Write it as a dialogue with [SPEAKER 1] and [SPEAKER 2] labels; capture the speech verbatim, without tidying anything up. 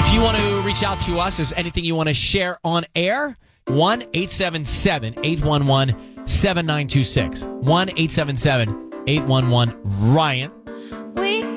[SPEAKER 1] If you want to reach out to us, there's anything you want to share on air, one eight seven seven, eight one one, seven nine two six. one eight seven seven, eight one one, Ryan.
[SPEAKER 2] We